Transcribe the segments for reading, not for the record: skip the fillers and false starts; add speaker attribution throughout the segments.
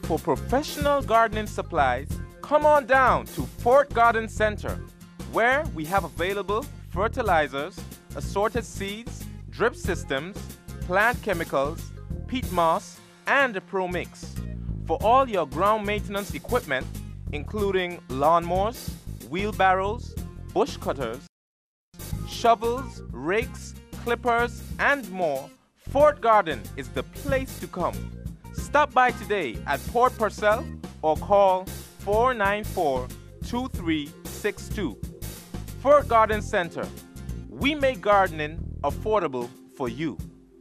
Speaker 1: For professional gardening supplies, come on down to Fort Garden Center, where we have available fertilizers, assorted seeds, drip systems, plant chemicals, peat moss, and Pro Mix. For all your ground maintenance equipment, including lawnmowers, wheelbarrows, bush cutters, shovels, rakes, clippers, and more, Fort Garden is the place to come. Stop by today at Port Purcell or call 494-2362. Fort Garden Center. We make gardening affordable for you.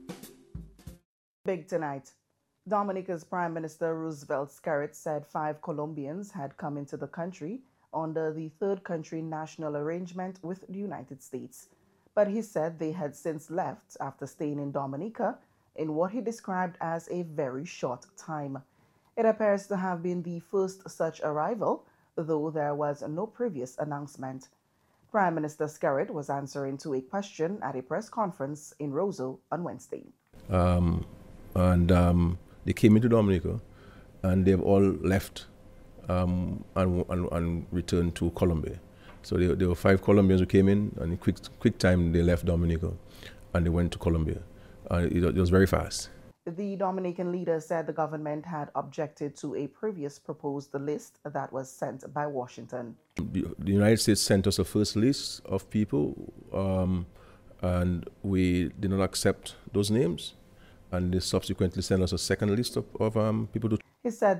Speaker 2: Big tonight. Dominica's Prime Minister Roosevelt Skerrit said 5 Colombians had come into the country under the third country national arrangement with the United States. But he said they had since left after staying in Dominica in what he described as a very short time. It appears to have been the first such arrival, though there was no previous announcement. Prime Minister Skerrit was answering to a question at a press conference in Roseau on Wednesday.
Speaker 3: They came into Dominica and they've all left and returned to Colombia. So there were 5 Colombians who came in, and in quick time they left Dominica and they went to Colombia. It was very fast.
Speaker 2: The Dominican leader said the government had objected to a previous proposed list that was sent by Washington.
Speaker 3: The United States sent us a first list of people, and we did not accept those names. And they subsequently sent us a second list of people to.
Speaker 2: He said